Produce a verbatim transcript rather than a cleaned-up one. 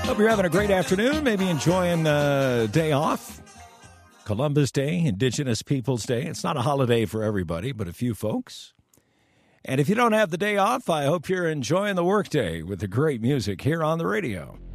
Hope you're having a great afternoon, maybe enjoying a day off. Columbus Day, Indigenous Peoples Day. It's not a holiday for everybody, but a few folks. And if you don't have the day off, I hope you're enjoying the workday with the great music here on the radio.